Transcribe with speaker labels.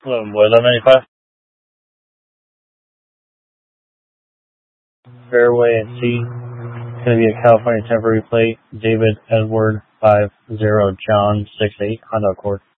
Speaker 1: Boy 1185. Fairway at C. It's going to be a California temporary plate. David Edward 50 John 68 Honda Accord.